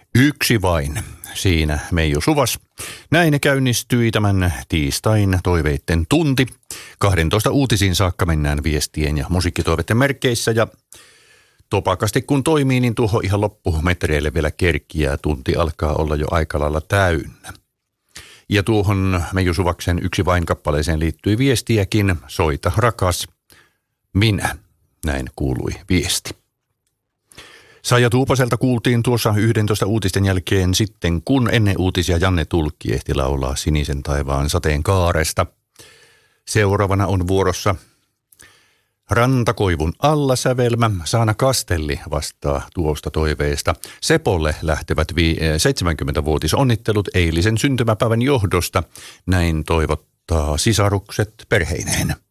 Yksi vain. Siinä Meiju Suvas. Näin käynnistyi tämän tiistain toiveitten tunti. 12 uutisiin saakka mennään viestien ja musiikkitoiveiden merkeissä ja topakasti kun toimii, niin tuohon ihan loppumetreille vielä kerkiää. Tunti alkaa olla jo aika lailla täynnä. Ja tuohon Meiju Suvaksen Yksi vain -kappaleeseen liittyi viestiäkin. Soita rakas, minä. Näin kuului viesti. Saija Tuupaselta kuultiin tuossa 11 uutisten jälkeen sitten, kun ennen uutisia Janne Tulkki ehti laulaa Sinisen taivaan sateenkaaresta. Seuraavana on vuorossa Rantakoivun alla -sävelmä. Saana Kastelli vastaa tuosta toiveesta. Sepolle lähtevät 70-vuotisonnittelut eilisen syntymäpäivän johdosta. Näin toivottaa sisarukset perheineen.